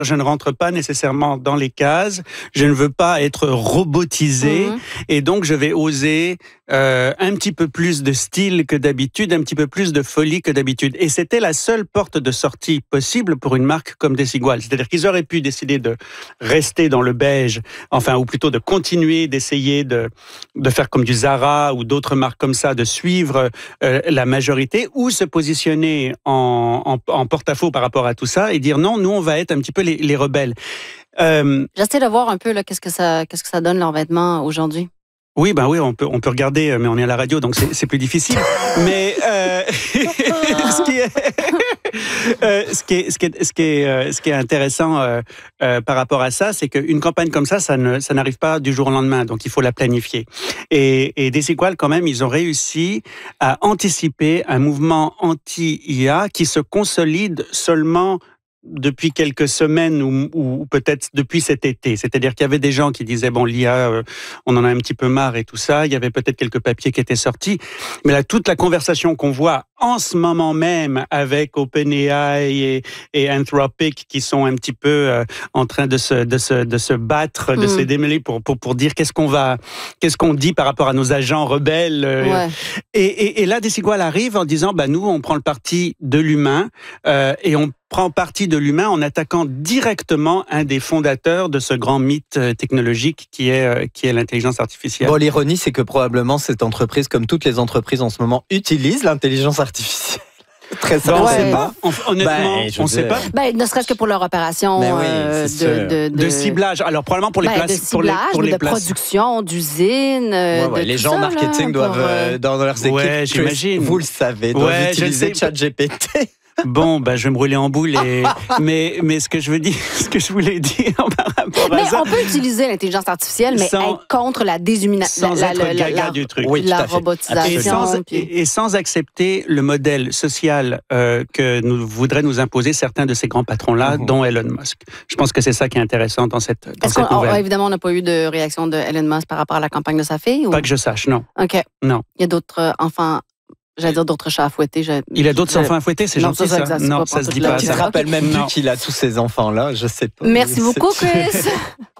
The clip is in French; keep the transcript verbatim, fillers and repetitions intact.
Je ne rentre pas nécessairement dans les cases, je ne veux pas être robotisé, mmh. et donc je vais oser euh, un petit peu plus de style que d'habitude, un petit peu plus de folie que d'habitude. Et c'était la seule porte de sortie possible pour une marque comme Desigual. C'est-à-dire qu'ils auraient pu décider de rester dans le beige, enfin, ou plutôt de continuer d'essayer de, de faire comme du Zara ou d'autres marques comme ça, de suivre euh, la majorité, ou se positionner en, en, en porte-à-faux par rapport à tout ça et dire non, nous on va être un petit peu les, les rebelles. Euh, J'essaie de voir un peu là, qu'est-ce que ça, qu'est-ce que ça donne leurs vêtements aujourd'hui. Oui, ben oui, on peut, on peut regarder, mais on est à la radio, donc c'est, c'est plus difficile. mais euh, ce qui est, euh, ce qui est, ce qui est, ce qui est, euh, ce qui est intéressant euh, euh, par rapport à ça, c'est qu'une campagne comme ça, ça ne, ça n'arrive pas du jour au lendemain, donc il faut la planifier. Et, et Desigual, quand même, ils ont réussi à anticiper un mouvement anti-I A qui se consolide seulement depuis quelques semaines ou, ou peut-être depuis cet été. C'est-à-dire qu'il y avait des gens qui disaient, bon, l'I A, euh, on en a un petit peu marre et tout ça. Il y avait peut-être quelques papiers qui étaient sortis. Mais là, toute la conversation qu'on voit en ce moment même avec OpenAI et, et Anthropic qui sont un petit peu euh, en train de se, de se, de se battre, de mmh. se démêler pour, pour, pour dire qu'est-ce qu'on va, qu'est-ce qu'on dit par rapport à nos agents rebelles. Euh, ouais. et, et, et là, Desigual arrive en disant, bah, nous, on prend le parti de l'humain euh, et on prend parti de l'humain en attaquant directement un des fondateurs de ce grand mythe technologique qui est, qui est l'intelligence artificielle. Bon, l'ironie, c'est que probablement cette entreprise, comme toutes les entreprises en ce moment, utilise l'intelligence artificielle. Très simple. On ouais. sait pas. Honnêtement, ben, on ne sait pas. Ben, ne serait-ce que pour leur opération oui, euh, de, de, de... de ciblage. Alors, probablement pour les ben, places. De ciblage, pour les, pour les de places. Production, d'usine. Euh, ouais, ouais. de les gens ça, marketing là, doivent, pour, euh... dans leurs équipes, ouais, j'imagine. Vous le savez, doivent ouais, utiliser ChatGPT. Bon, ben, je vais me rouler en boule. Et... mais, mais ce que je veux dire, ce que je voulais dire par rapport mais à ça. Mais on peut utiliser l'intelligence artificielle, mais sans, être contre la déshumanisation. Sans la, être la, gaga la, du truc. Oui, la robotisation. Et sans, puis... et sans accepter le modèle social euh, que nous voudraient nous imposer certains de ces grands patrons-là, mm-hmm. dont Elon Musk. Je pense que c'est ça qui est intéressant dans cette, dans Est-ce cette qu'on, nouvelle. Oh, évidemment, on n'a pas eu de réaction de Elon Musk par rapport à la campagne de sa fille? Ou... Pas que je sache, non. OK. Non. Il y a d'autres enfants... J'allais dire d'autres chats à fouetter. J'ai... Il a d'autres enfants à fouetter, c'est non, gentil ça. ça. Non, ça se dit pas. Tu te rappelles même plus qu'il a tous ces enfants-là, je sais pas. Merci beaucoup, Chris.